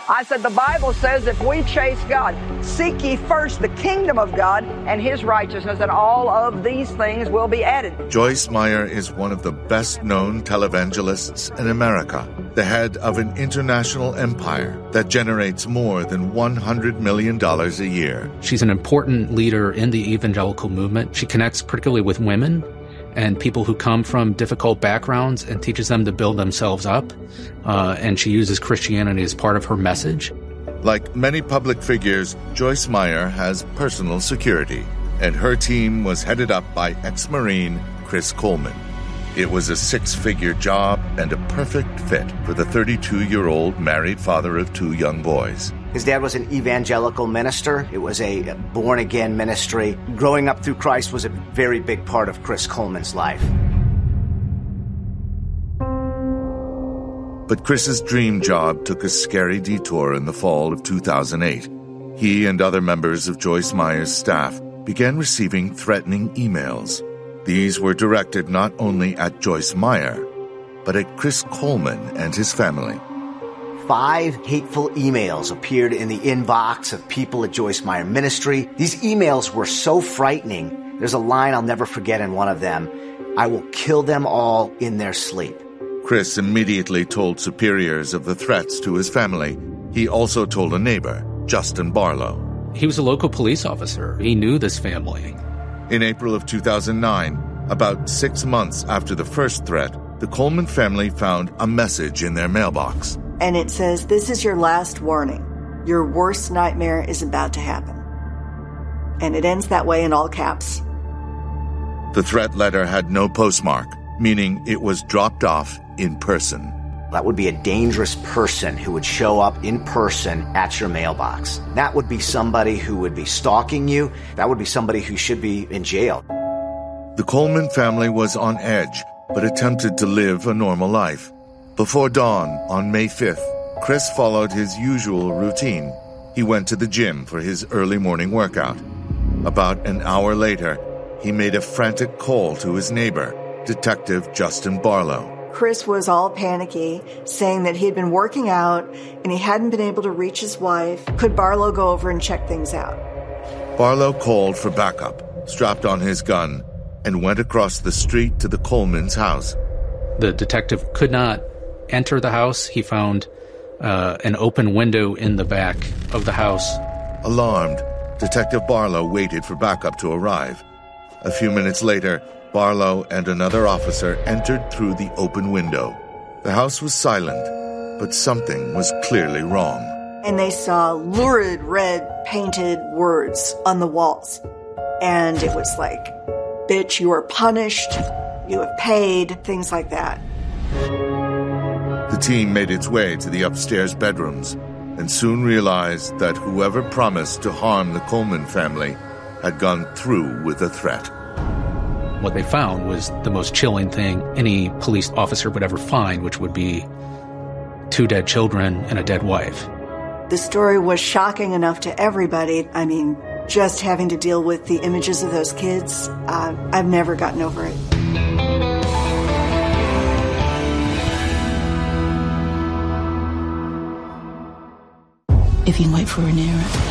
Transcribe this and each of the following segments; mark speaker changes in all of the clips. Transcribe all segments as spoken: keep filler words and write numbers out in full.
Speaker 1: I said, the Bible says if we chase God, seek ye first the kingdom of God and his righteousness, and all of these things will be added.
Speaker 2: Joyce Meyer is one of the best-known televangelists in America, the head of an international empire that generates more than one hundred million dollars a year.
Speaker 3: She's an important leader in the evangelical movement. She connects particularly with women and people who come from difficult backgrounds and teaches them to build themselves up. Uh, and she uses Christianity as part of her message.
Speaker 2: Like many public figures, Joyce Meyer has personal security, and her team was headed up by ex-Marine Chris Coleman. It was a six-figure job and a perfect fit for the thirty-two-year-old married father of two young boys.
Speaker 4: His dad was an evangelical minister. It was a born-again ministry. Growing up through Christ was a very big part of Chris Coleman's life.
Speaker 2: But Chris's dream job took a scary detour in the fall of two thousand eight. He and other members of Joyce Meyer's staff began receiving threatening emails. These were directed not only at Joyce Meyer, but at Chris Coleman and his family.
Speaker 4: Five hateful emails appeared in the inbox of people at Joyce Meyer Ministry. These emails were so frightening. There's a line I'll never forget in one of them. I will kill them all in their sleep.
Speaker 2: Chris immediately told superiors of the threats to his family. He also told a neighbor, Justin Barlow.
Speaker 3: He was a local police officer. He knew this family.
Speaker 2: In April of two thousand nine, about six months after the first threat, the Coleman family found a message in their mailbox.
Speaker 5: And it says, "This is your last warning. Your worst nightmare is about to happen." And it ends that way in all caps.
Speaker 2: The threat letter had no postmark, meaning it was dropped off in person.
Speaker 4: That would be a dangerous person who would show up in person at your mailbox. That would be somebody who would be stalking you. That would be somebody who should be in jail.
Speaker 2: The Coleman family was on edge, but attempted to live a normal life. Before dawn on May fifth, Chris followed his usual routine. He went to the gym for his early morning workout. About an hour later, he made a frantic call to his neighbor, Detective Justin Barlow.
Speaker 5: Chris was all panicky, saying that he had been working out and he hadn't been able to reach his wife. Could Barlow go over and check things out?
Speaker 2: Barlow called for backup, strapped on his gun, and went across the street to the Coleman's house.
Speaker 3: The detective could not enter the house. He found uh, an open window in the back of the house.
Speaker 2: Alarmed, Detective Barlow waited for backup to arrive. A few minutes later, Barlow and another officer entered through the open window. The house was silent, but something was clearly wrong.
Speaker 5: And they saw lurid red painted words on the walls. And it was like, "Bitch, you are punished, you have paid," things like that.
Speaker 2: The team made its way to the upstairs bedrooms and soon realized that whoever promised to harm the Coleman family had gone through with the threat.
Speaker 3: What they found was the most chilling thing any police officer would ever find, which would be two dead children and a dead wife.
Speaker 5: The story was shocking enough to everybody. I mean, just having to deal with the images of those kids, uh, I've never gotten over it.
Speaker 6: If you wait for Rhaenyra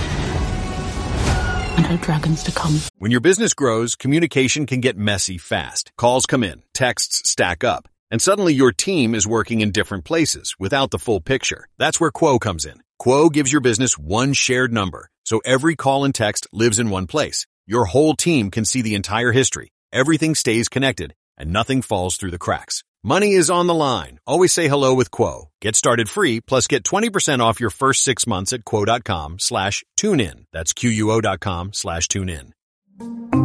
Speaker 6: and her dragons to come.
Speaker 7: When your business grows, communication can get messy fast. Calls come in, texts stack up, and suddenly your team is working in different places without the full picture. That's where Quo comes in. Quo gives your business one shared number, so every call and text lives in one place. Your whole team can see the entire history. Everything stays connected, and nothing falls through the cracks. Money is on the line. Always say hello with Quo. Get started free, plus get twenty percent off your first six months at quo.com slash tune in. That's Q U O dot com slash tune in.